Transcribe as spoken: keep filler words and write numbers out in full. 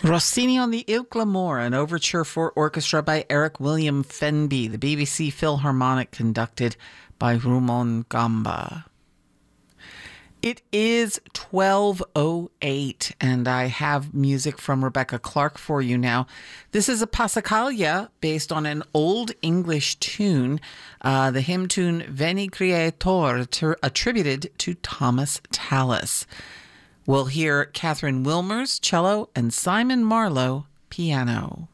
Rossini on the Il Glamour, an overture for orchestra by Eric William Fenby, the B B C Philharmonic conducted by Rumon Gamba. It is twelve oh eight, and I have music from Rebecca Clark for you now. This is a Passacaglia based on an old English tune, uh, the hymn tune Veni Creator, ter- attributed to Thomas Tallis. We'll hear Catherine Wilmers, cello, and Simon Marlowe, piano.